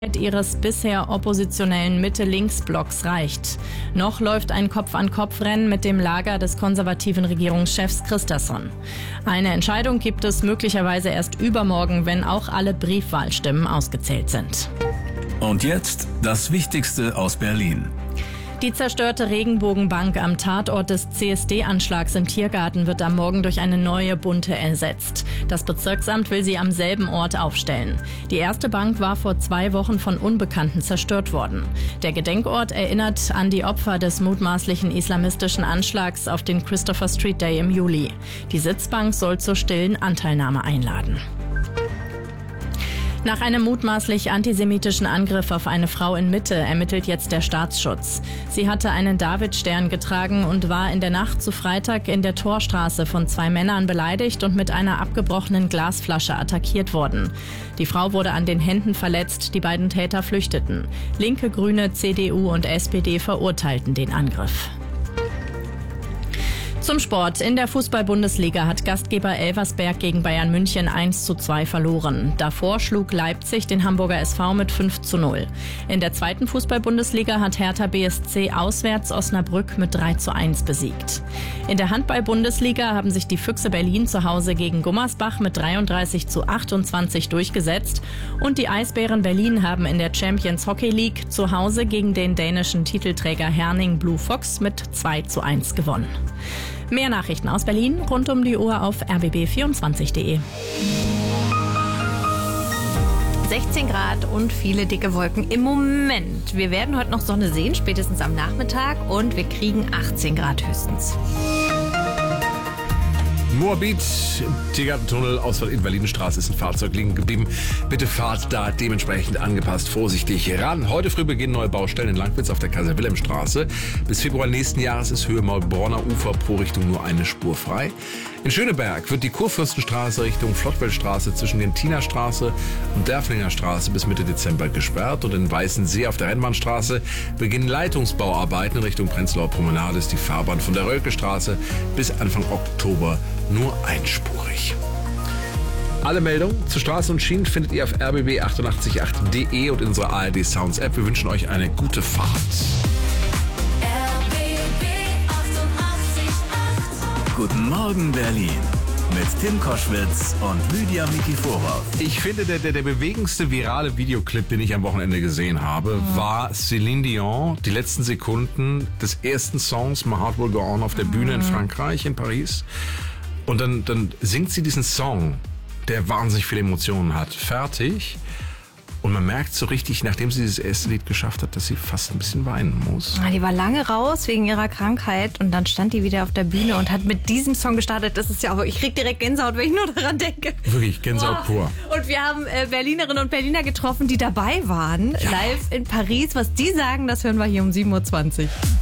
ihres bisher oppositionellen Mitte-Links-Blocks reicht. Noch läuft ein Kopf-an-Kopf-Rennen mit dem Lager des konservativen Regierungschefs Kristersson. Eine Entscheidung gibt es möglicherweise erst übermorgen, wenn auch alle Briefwahlstimmen ausgezählt sind. Und jetzt das Wichtigste aus Berlin. Die zerstörte Regenbogenbank am Tatort des CSD-Anschlags im Tiergarten wird am Morgen durch eine neue bunte ersetzt. Das Bezirksamt will sie am selben Ort aufstellen. Die erste Bank war vor 2 Wochen von Unbekannten zerstört worden. Der Gedenkort erinnert an die Opfer des mutmaßlichen islamistischen Anschlags auf den Christopher Street Day im Juli. Die Sitzbank soll zur stillen Anteilnahme einladen. Nach einem mutmaßlich antisemitischen Angriff auf eine Frau in Mitte ermittelt jetzt der Staatsschutz. Sie hatte einen Davidstern getragen und war in der Nacht zu Freitag in der Torstraße von 2 Männern beleidigt und mit einer abgebrochenen Glasflasche attackiert worden. Die Frau wurde an den Händen verletzt, die beiden Täter flüchteten. Linke, Grüne, CDU und SPD verurteilten den Angriff. Zum Sport. In der Fußball-Bundesliga hat Gastgeber Elversberg gegen Bayern München 1:2 verloren. Davor schlug Leipzig den Hamburger SV mit 5:0. In der zweiten Fußball-Bundesliga hat Hertha BSC auswärts Osnabrück mit 3:1 besiegt. In der Handball-Bundesliga haben sich die Füchse Berlin zu Hause gegen Gummersbach mit 33:28 durchgesetzt. Und die Eisbären Berlin haben in der Champions Hockey League zu Hause gegen den dänischen Titelträger Herning Blue Fox mit 2:1 gewonnen. Mehr Nachrichten aus Berlin rund um die Uhr auf rbb24.de. 16 Grad und viele dicke Wolken im Moment. Wir werden heute noch Sonne sehen, spätestens am Nachmittag, und wir kriegen 18 Grad höchstens. Moabit, im Tiergartentunnel, Ausfahrt in Berlinstraße, ist ein Fahrzeug liegen geblieben. Bitte fahrt da dementsprechend angepasst vorsichtig ran. Heute früh beginnen neue Baustellen in Langwitz auf der Kaiser-Wilhelm-Straße. Bis Februar nächsten Jahres ist Höhe Maulbronner Ufer pro Richtung nur eine Spur frei. In Schöneberg wird die Kurfürstenstraße Richtung Flottwellstraße zwischen Gentiner-Straße und Derflinger Straße bis Mitte Dezember gesperrt. Und in Weißensee auf der Rennbahnstraße beginnen Leitungsbauarbeiten in Richtung Prenzlauer Promenade. Ist die Fahrbahn von der Rölke-Straße bis Anfang Oktober nur einspurig. Alle Meldungen zu Straßen und Schienen findet ihr auf rbb888.de und in unserer ARD Sounds App. Wir wünschen euch eine gute Fahrt. Guten Morgen Berlin mit Tim Koschwitz und Lydia Mikiforov. Ich finde, der bewegendste virale Videoclip, den ich am Wochenende gesehen habe, war Céline Dion, die letzten Sekunden des ersten Songs My Heart Will Go On auf der Bühne in Frankreich, in Paris. Und dann singt sie diesen Song, der wahnsinnig viele Emotionen hat, fertig. Und man merkt so richtig, nachdem sie dieses erste Lied geschafft hat, dass sie fast ein bisschen weinen muss. Die war lange raus wegen ihrer Krankheit und dann stand die wieder auf der Bühne und hat mit diesem Song gestartet. Das ist ja auch, ich krieg direkt Gänsehaut, wenn ich nur daran denke. Wirklich, Gänsehaut pur. Und wir haben Berlinerinnen und Berliner getroffen, die dabei waren, live in Paris. Was die sagen, das hören wir hier um 7:20 Uhr.